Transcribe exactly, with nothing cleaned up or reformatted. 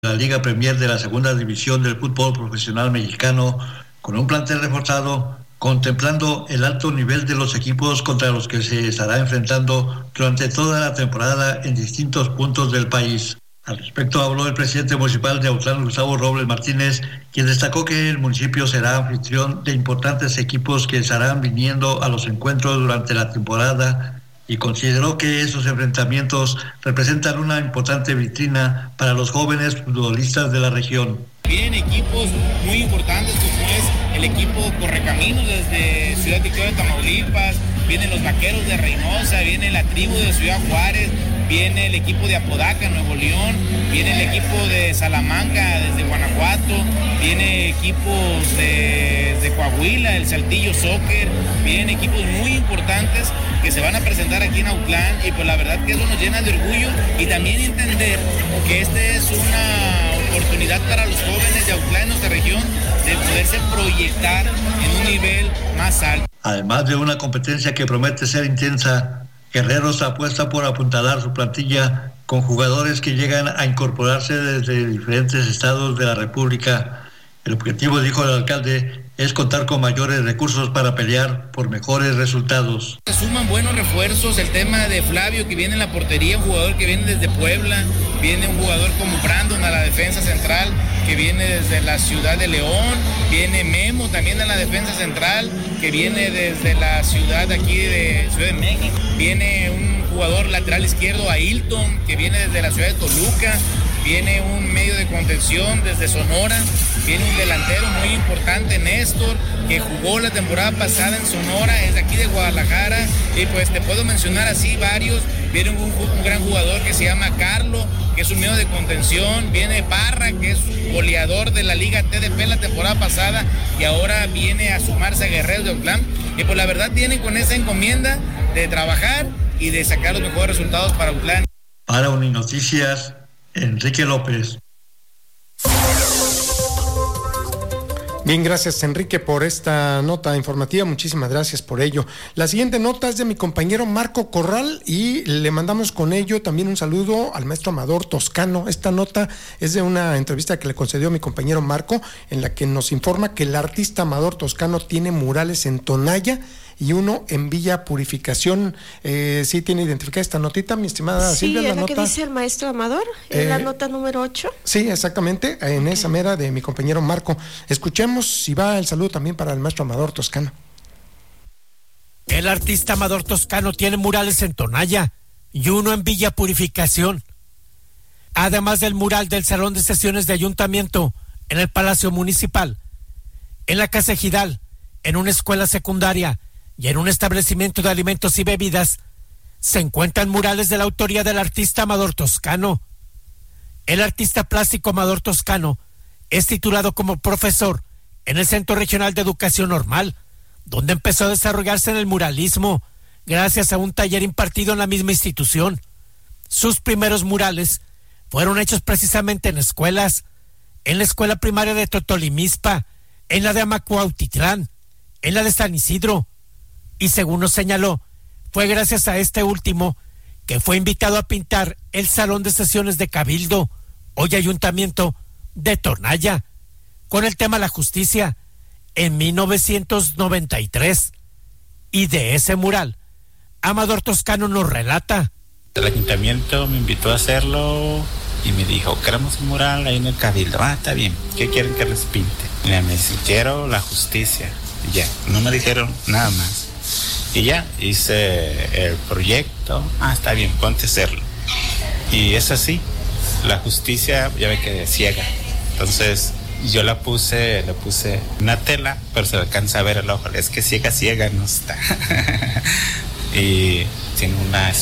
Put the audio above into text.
La Liga Premier de la Segunda División del Fútbol Profesional Mexicano, con un plantel reforzado, contemplando el alto nivel de los equipos contra los que se estará enfrentando durante toda la temporada en distintos puntos del país. Al respecto habló el presidente municipal de Autlán, Gustavo Robles Martínez, quien destacó que el municipio será anfitrión de importantes equipos que estarán viniendo a los encuentros durante la temporada, y consideró que esos enfrentamientos representan una importante vitrina para los jóvenes futbolistas de la región. Vienen equipos muy importantes como es el equipo Correcaminos desde Ciudad Victoria, Tamaulipas, vienen los Vaqueros de Reynosa, viene la tribu de Ciudad Juárez, viene el equipo de Apodaca, Nuevo León, viene el equipo de Salamanca desde Guanajuato, viene equipos de, de Coahuila, el Saltillo Soccer, vienen equipos muy importantes que se van a presentar aquí en Autlán, y pues la verdad que eso nos llena de orgullo, y también entender que esta es una oportunidad para los jóvenes de Autlán, en nuestra región, de poderse proyectar en un nivel más alto. Además de una competencia que promete ser intensa, Guerreros apuesta por apuntalar su plantilla con jugadores que llegan a incorporarse desde diferentes estados de la República. El objetivo, dijo el alcalde, es contar con mayores recursos para pelear por mejores resultados. Se suman buenos refuerzos, el tema de Flavio que viene en la portería, un jugador que viene desde Puebla, viene un jugador como Brandon a la defensa central, que viene desde la ciudad de León, viene Memo también a la defensa central, que viene desde la ciudad de aquí de Ciudad de México, viene un jugador lateral izquierdo, Ailton, que viene desde la ciudad de Toluca, viene un medio de contención desde Sonora, viene un delantero muy importante, Néstor, que jugó la temporada pasada en Sonora, es de aquí de Guadalajara, y pues te puedo mencionar así varios. Viene un, un gran jugador que se llama Carlo, que es un medio de contención, viene Parra, que es goleador de la Liga T D P la temporada pasada, y ahora viene a sumarse a Guerreros de Autlán, y pues la verdad tienen con esa encomienda de trabajar y de sacar los mejores resultados para Autlán. Para Uninoticias, Enrique López. Bien, gracias Enrique por esta nota informativa, muchísimas gracias por ello. La siguiente nota es de mi compañero Marco Corral y le mandamos con ello también un saludo al maestro Amador Toscano. Esta nota es de una entrevista que le concedió mi compañero Marco, en la que nos informa que el artista Amador Toscano tiene murales en Tonaya y uno en Villa Purificación. Eh, ¿Sí tiene identificada esta notita, mi estimada sí, Silvia? Sí, es la la nota que dice el maestro Amador, es eh, la nota número ocho. Sí, exactamente, en okay. esa mera de mi compañero Marco. Escuchemos si va el saludo también para el maestro Amador Toscano. El artista Amador Toscano tiene murales en Tonaya y uno en Villa Purificación. Además del mural del Salón de Sesiones de Ayuntamiento, en el Palacio Municipal, en la Casa Ejidal, en una escuela secundaria y en un establecimiento de alimentos y bebidas, se encuentran murales de la autoría del artista Amador Toscano. El artista plástico Amador Toscano es titulado como profesor en el Centro Regional de Educación Normal, donde empezó a desarrollarse en el muralismo, gracias a un taller impartido en la misma institución. Sus primeros murales fueron hechos precisamente en escuelas, en la escuela primaria de Totolimizpa, en la de Amacuautitlán, en la de San Isidro, y según nos señaló, fue gracias a este último que fue invitado a pintar el Salón de Sesiones de Cabildo, hoy Ayuntamiento de Tonaya, con el tema La Justicia, en mil novecientos noventa y tres. Y de ese mural, Amador Toscano nos relata. El Ayuntamiento me invitó a hacerlo y me dijo, queremos un mural ahí en el Cabildo. Ah, está bien, ¿qué quieren que les pinte? Mira, me dice, quiero La Justicia. Y ya, no me dijeron nada más. Y ya, hice el proyecto. Ah, está bien, ponte a hacerlo. Y es así, La Justicia, ya ve que es ciega. Entonces, yo la puse, le puse una tela, pero se alcanza a ver el ojo. Es que ciega, ciega no está. Y tiene una